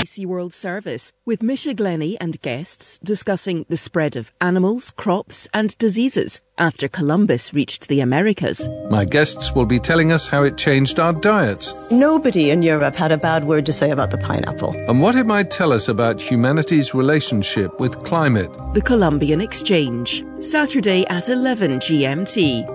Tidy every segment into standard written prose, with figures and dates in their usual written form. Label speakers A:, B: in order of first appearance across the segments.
A: BBC World Service, with Misha Glennie and guests discussing the spread of animals, crops and diseases after Columbus reached the Americas.
B: My guests will be telling us how it changed our diets.
C: Nobody in Europe had a bad word to say about the pineapple.
B: And what it might tell us about humanity's relationship with climate.
A: The Columbian Exchange, Saturday at 11 GMT.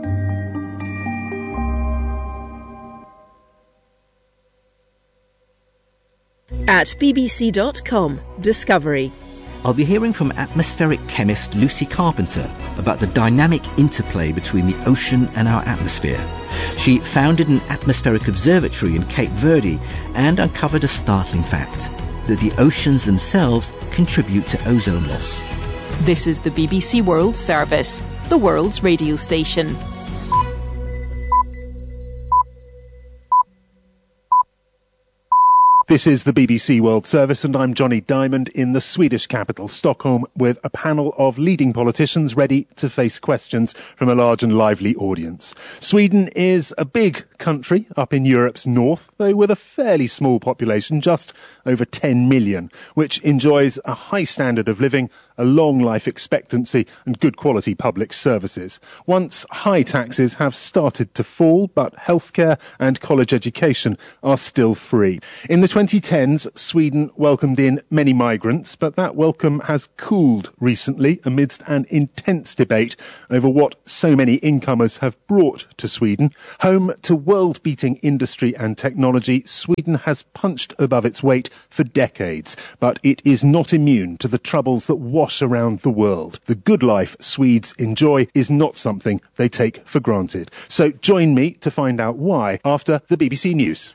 A: At bbc.com, Discovery.
D: I'll be hearing from atmospheric chemist Lucy Carpenter about the dynamic interplay between the ocean and our atmosphere. She founded an atmospheric observatory in Cape Verde and uncovered a startling fact, that the oceans themselves contribute to ozone loss.
E: This is the BBC World Service, the world's radio station.
F: This is the BBC World Service and I'm Johnny Diamond in the Swedish capital, Stockholm, with a panel of leading politicians ready to face questions from a large and lively audience. Sweden is a big country up in Europe's north, though with a fairly small population, just over 10 million, which enjoys a high standard of living, a long life expectancy and good quality public services. Once high taxes have started to fall, but healthcare and college education are still free. In the 2010s, Sweden welcomed in many migrants, but that welcome has cooled recently amidst an intense debate over what so many incomers have brought to Sweden. Home to world-beating industry and technology, Sweden has punched above its weight for decades, but it is not immune to the troubles that wash around the world. The good life Swedes enjoy is not something they take for granted. So join me to find out why after the BBC News.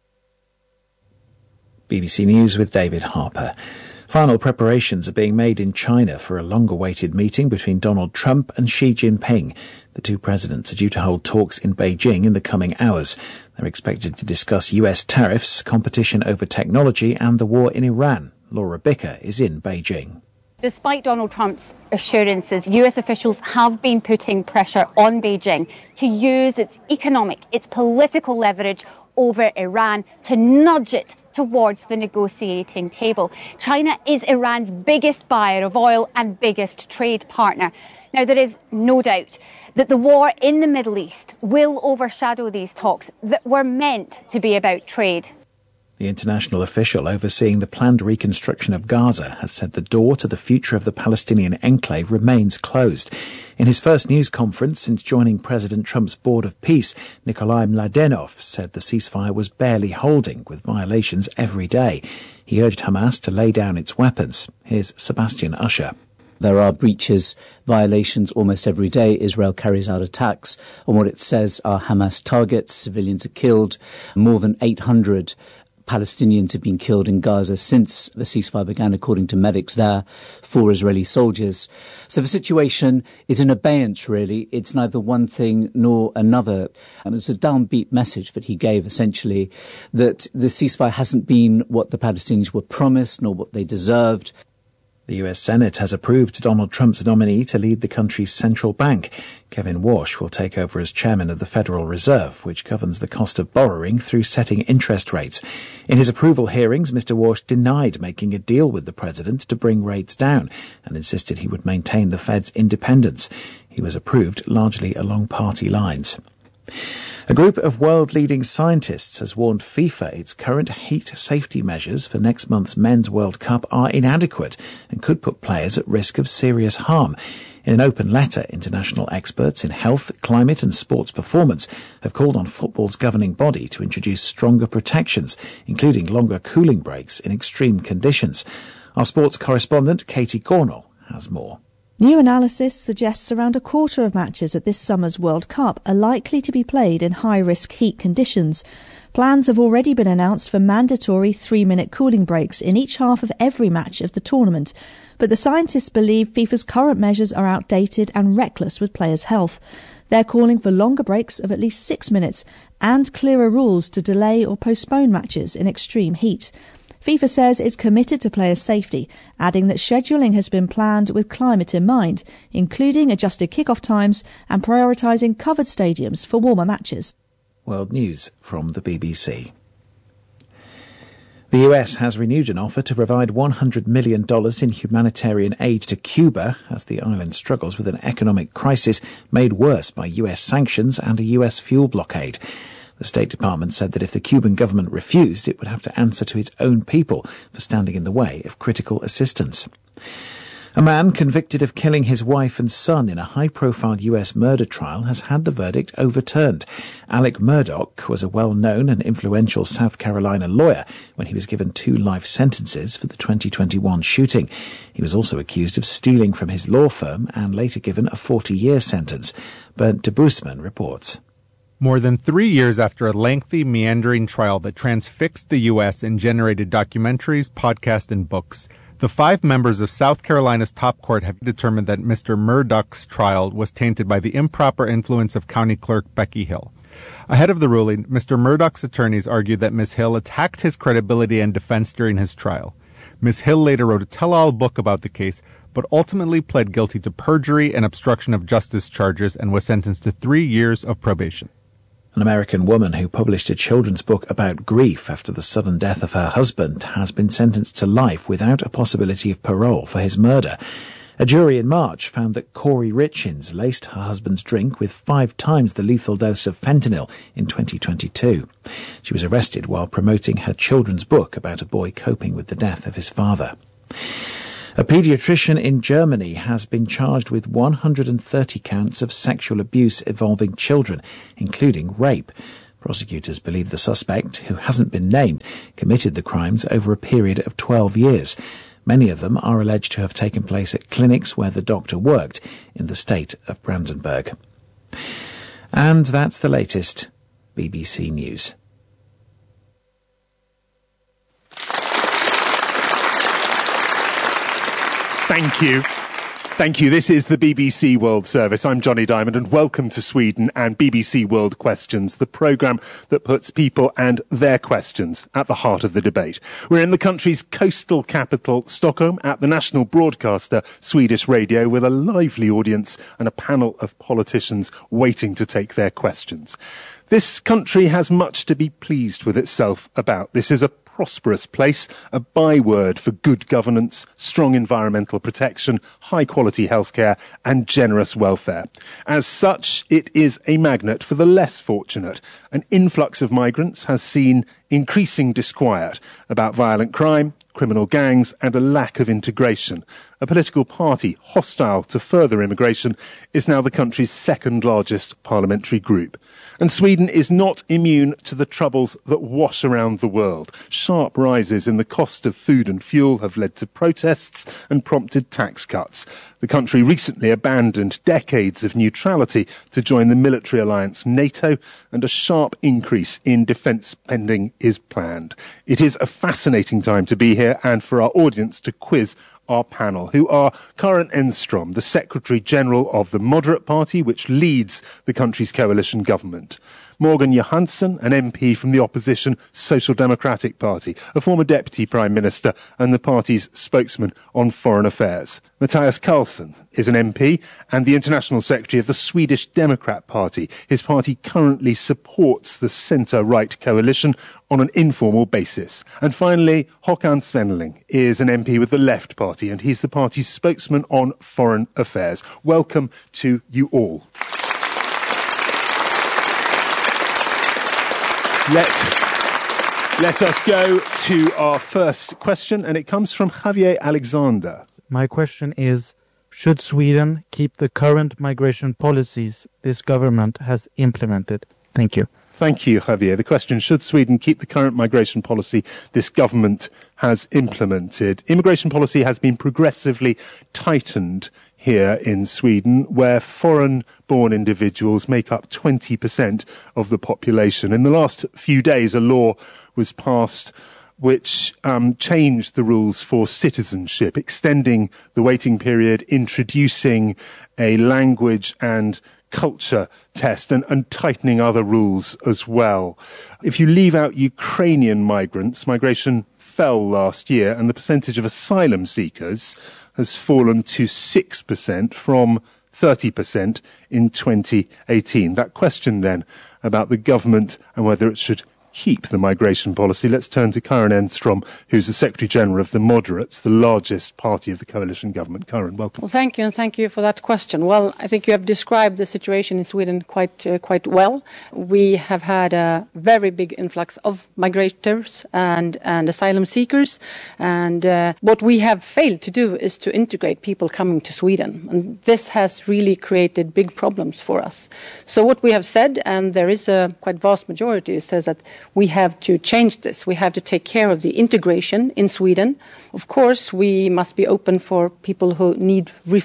G: BBC News with David Harper. Final preparations are being made in China for a long-awaited meeting between Donald Trump and Xi Jinping. The two presidents are due to hold talks in Beijing in the coming hours. They're expected to discuss US tariffs, competition over technology and the war in Iran. Laura Bicker is in Beijing.
H: Despite Donald Trump's assurances, US officials have been putting pressure on Beijing to use its economic, its political leverage over Iran to nudge it towards the negotiating table. China is Iran's biggest buyer of oil and biggest trade partner. Now, there is no doubt that the war in the Middle East will overshadow these talks that were meant to be about trade.
G: The international official overseeing the planned reconstruction of Gaza has said the door to the future of the Palestinian enclave remains closed. In his first news conference since joining President Trump's Board of Peace, Nikolai Mladenov said the ceasefire was barely holding, with violations every day. He urged Hamas to lay down its weapons. Here's Sebastian Usher.
I: There are breaches, violations almost every day. Israel carries out attacks on what it says are Hamas targets. Civilians are killed. More than 800 Palestinians have been killed in Gaza since the ceasefire began, according to medics there, 4 Israeli soldiers. So the situation is in abeyance, really. It's neither one thing nor another. It's a downbeat message that he gave, essentially, that the ceasefire hasn't been what the Palestinians were promised nor what they deserved.
G: The US Senate has approved Donald Trump's nominee to lead the country's central bank. Kevin Warsh will take over as chairman of the Federal Reserve, which governs the cost of borrowing through setting interest rates. In his approval hearings, Mr. Warsh denied making a deal with the president to bring rates down and insisted he would maintain the Fed's independence. He was approved largely along party lines. A group of world-leading scientists has warned FIFA its current heat safety measures for next month's Men's World Cup are inadequate and could put players at risk of serious harm. In an open letter, international experts in health, climate and sports performance have called on football's governing body to introduce stronger protections, including longer cooling breaks in extreme conditions. Our sports correspondent, Katie Cornell, has more.
J: New analysis suggests around a quarter of matches at this summer's World Cup are likely to be played in high-risk heat conditions. Plans have already been announced for mandatory 3-minute cooling breaks in each half of every match of the tournament. But the scientists believe FIFA's current measures are outdated and reckless with players' health. They're calling for longer breaks of at least 6 minutes and clearer rules to delay or postpone matches in extreme heat. FIFA says it's committed to players' safety, adding that scheduling has been planned with climate in mind, including adjusted kick-off times and prioritising covered stadiums for warmer matches.
G: World News from the BBC. The US has renewed an offer to provide $100 million in humanitarian aid to Cuba as the island struggles with an economic crisis made worse by US sanctions and a US fuel blockade. The State Department said that if the Cuban government refused, it would have to answer to its own people for standing in the way of critical assistance. A man convicted of killing his wife and son in a high-profile US murder trial has had the verdict overturned. Alec Murdaugh was a well-known and influential South Carolina lawyer when he was given 2 life sentences for the 2021 shooting. He was also accused of stealing from his law firm and later given a 40-year sentence. Bernd de Boosman reports.
K: More than 3 years after a lengthy, meandering trial that transfixed the U.S. and generated documentaries, podcasts, and books, the 5 members of South Carolina's top court have determined that Mr. Murdaugh's trial was tainted by the improper influence of County Clerk Becky Hill. Ahead of the ruling, Mr. Murdaugh's attorneys argued that Ms. Hill attacked his credibility and defense during his trial. Ms. Hill later wrote a tell-all book about the case, but ultimately pled guilty to perjury and obstruction of justice charges and was sentenced to 3 years of probation.
G: An American woman who published a children's book about grief after the sudden death of her husband has been sentenced to life without a possibility of parole for his murder. A jury in March found that Corey Richins laced her husband's drink with 5 times the lethal dose of fentanyl in 2022. She was arrested while promoting her children's book about a boy coping with the death of his father. A paediatrician in Germany has been charged with 130 counts of sexual abuse involving children, including rape. Prosecutors believe the suspect, who hasn't been named, committed the crimes over a period of 12 years. Many of them are alleged to have taken place at clinics where the doctor worked in the state of Brandenburg. And that's the latest BBC News.
F: Thank you. This is the BBC World Service. I'm Johnny Diamond and welcome to Sweden and BBC World Questions, the programme that puts people and their questions at the heart of the debate. We're in the country's coastal capital, Stockholm, at the national broadcaster, Swedish Radio, with a lively audience and a panel of politicians waiting to take their questions. This country has much to be pleased with itself about. This is a prosperous place, a byword for good governance, strong environmental protection, high-quality healthcare and generous welfare. As such, it is a magnet for the less fortunate. An influx of migrants has seen increasing disquiet about violent crime, criminal gangs and a lack of integration. A political party hostile to further immigration is now the country's second largest parliamentary group. And Sweden is not immune to the troubles that wash around the world. Sharp rises in the cost of food and fuel have led to protests and prompted tax cuts. The country recently abandoned decades of neutrality to join the military alliance NATO, and a sharp increase in defence spending is planned. It is a fascinating time to be here and for our audience to quiz our panel, who are Karen Enstrom, the Secretary-General of the Moderate Party, which leads the country's coalition government. Morgan Johansson, an MP from the opposition Social Democratic Party, a former Deputy Prime Minister and the party's spokesman on foreign affairs. Matthias Karlsson is an MP and the International Secretary of the Swedish Democrat Party. His party currently supports the centre-right coalition on an informal basis. And finally, Håkan Svenneling is an MP with the Left Party and he's the party's spokesman on foreign affairs. Welcome to you all. Let us go to our first question, and it comes from Javier Alexander.
L: My question is, should Sweden keep the current migration policies this government has implemented? Thank you.
F: Thank you, Javier. The question, should Sweden keep the current migration policy this government has implemented? Immigration policy has been progressively tightened here in Sweden, where foreign-born individuals make up 20% of the population. In the last few days, a law was passed which changed the rules for citizenship, extending the waiting period, introducing a language and culture test and tightening other rules as well. If you leave out Ukrainian migrants, migration fell last year and the percentage of asylum seekers has fallen to 6% from 30% in 2018. That question then about the government and whether it should keep the migration policy. Let's turn to Karin Enstrom, who's the Secretary-General of the Moderates, the largest party of the coalition government. Karin, welcome.
M: Well, thank you, and thank you for that question. Well, I think you have described the situation in Sweden quite well. We have had a very big influx of migrators and asylum seekers, and what we have failed to do is to integrate people coming to Sweden, and this has really created big problems for us. So what we have said, and there is a quite vast majority who says that we have to change this. We have to take care of the integration in Sweden. Of course, we must be open for people who need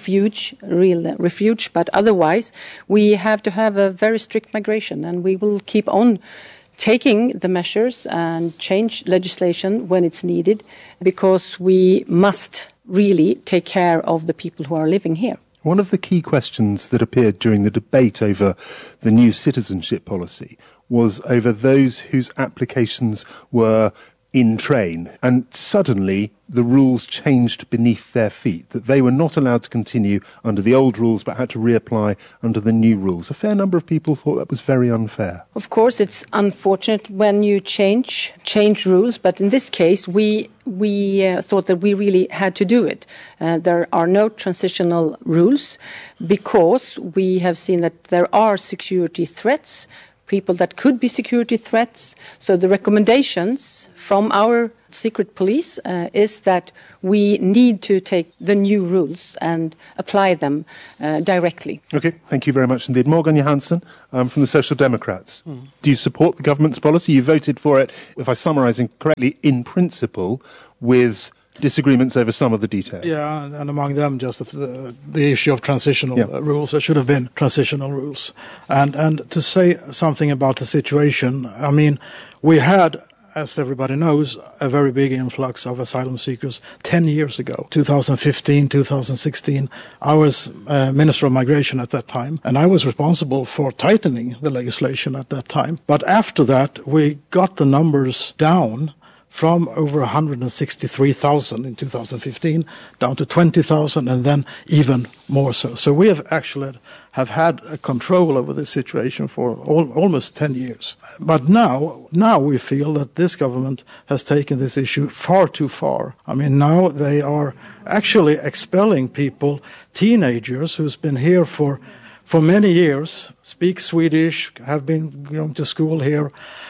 M: real refuge, but otherwise we have to have a very strict migration, and we will keep on taking the measures and change legislation when it's needed, because we must really take care of the people who are living here.
F: One of the key questions that appeared during the debate over the new citizenship policy was over those whose applications were in train, and suddenly the rules changed beneath their feet, that they were not allowed to continue under the old rules but had to reapply under the new rules. A fair number of people thought that was very unfair.
M: Of course, it's unfortunate when you change rules, but in this case we thought that we really had to do it. There are no transitional rules because we have seen that there are security threats, people that could be security threats. So the recommendations from our secret police is that we need to take the new rules and apply them directly.
F: OK, thank you very much indeed. Morgan Johansson from the Social Democrats. Do you support the government's policy? You voted for it, if I'm summarising correctly, in principle, with disagreements over some of the details.
N: Yeah, and among them just the issue of transitional rules. There should have been transitional rules. And to say something about the situation, I mean, we had, as everybody knows, a very big influx of asylum seekers 10 years ago, 2015, 2016. I was Minister of Migration at that time, and I was responsible for tightening the legislation at that time. But after that, we got the numbers down from over 163,000 in 2015 down to 20,000, and then even more so. So we have actually had a control over this situation for almost 10 years. But now we feel that this government has taken this issue far too far. I mean, now they are actually expelling people, teenagers who's been here for many years, speak Swedish, have been going to school here.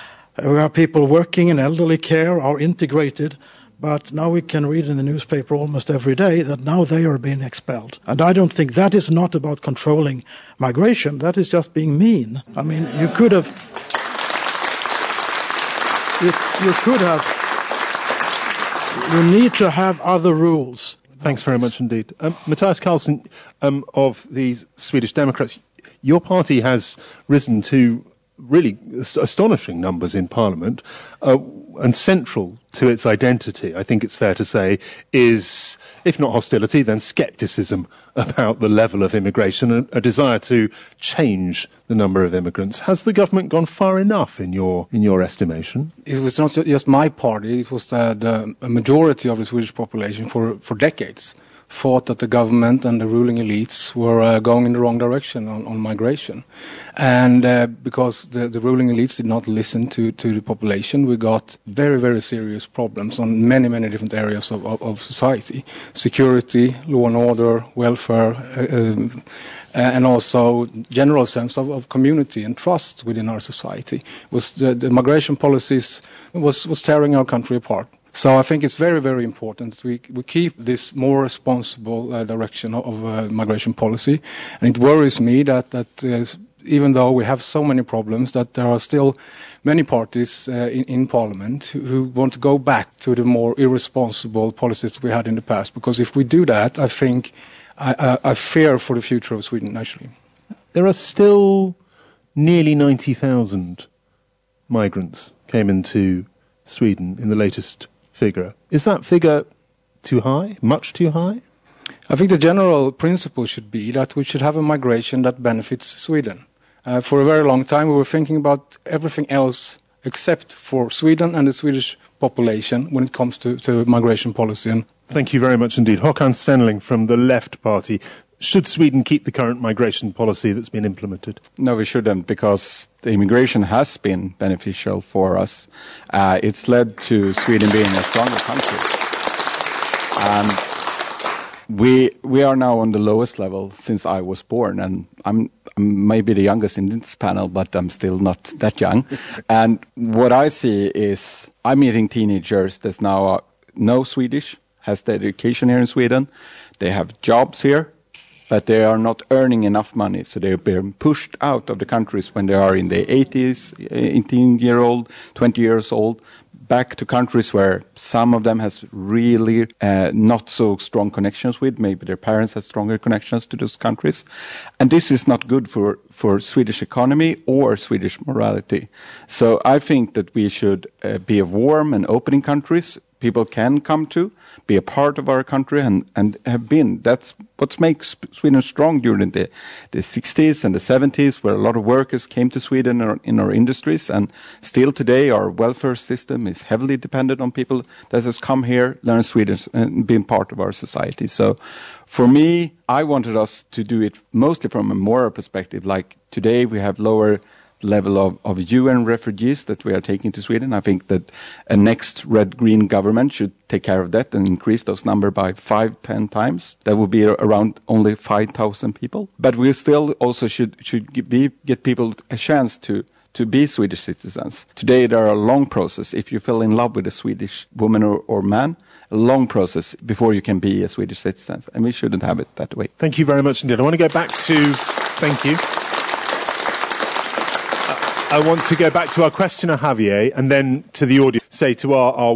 N: We have people working in elderly care, are integrated, but now we can read in the newspaper almost every day that now they are being expelled. And I don't think that is not about controlling migration, that is just being mean. I mean, you need to have other rules.
F: Thanks very much indeed. Mattias Karlsson of the Swedish Democrats, your party has risen to really astonishing numbers in Parliament, and central to its identity, I think it's fair to say, is, if not hostility, then scepticism about the level of immigration, a desire to change the number of immigrants. Has the government gone far enough in your estimation?
O: It was not just my party, it was the majority of the Swedish population for decades thought that the government and the ruling elites were going in the wrong direction on migration. And because the ruling elites did not listen to the population, we got very, very serious problems on many, many different areas of society. Security, law and order, welfare, and also general sense of community and trust within our society. Was the migration policies was tearing our country apart. So I think it's very, very important that we keep this more responsible direction of migration policy. And it worries me that even though we have so many problems, that there are still many parties in Parliament who want to go back to the more irresponsible policies we had in the past. Because if we do that, I think I fear for the future of Sweden, actually.
F: There are still nearly 90,000 migrants came into Sweden in the latest figure. Is that figure too high, much too high?
O: I think the general principle should be that we should have a migration that benefits Sweden. For a very long time we were thinking about everything else except for Sweden and the Swedish population when it comes to migration policy.
F: Thank you very much indeed. Håkan Svenneling from the Left Party. Should Sweden keep the current migration policy that's been implemented?
P: No, we shouldn't, because the immigration has been beneficial for us. It's led to Sweden being a stronger country. And we are now on the lowest level since I was born, and I'm maybe the youngest in this panel, but I'm still not that young. And what I see is I'm meeting teenagers that now know Swedish, has the education here in Sweden, they have jobs here, but they are not earning enough money, so they're being pushed out of the countries when they are in their 80s, 18-year-old, 20 years old, back to countries where some of them has really not so strong connections with. Maybe their parents have stronger connections to those countries. And this is not good for Swedish economy or Swedish morality. So I think that we should be a warm and opening countries people can come to, be a part of our country, and have been. That's what makes Sweden strong during the 60s and the 70s, where a lot of workers came to Sweden in our industries. And still today, our welfare system is heavily dependent on people that has come here, learned Swedish, and been part of our society. So for me, I wanted us to do it mostly from a moral perspective. Like today, we have lower level of UN refugees that we are taking to Sweden. I think that a next red-green government should take care of that and increase those numbers by 5-10 times. That would be around only 5,000 people. But we still also should get people a chance to be Swedish citizens. Today there are a long process. If you fell in love with a Swedish woman or man, a long process before you can be a Swedish citizen. And we shouldn't have it that way.
F: Thank you very much indeed. I want to go back to... Thank you. I want to go back to our questioner, Javier, and then to the audience, say to our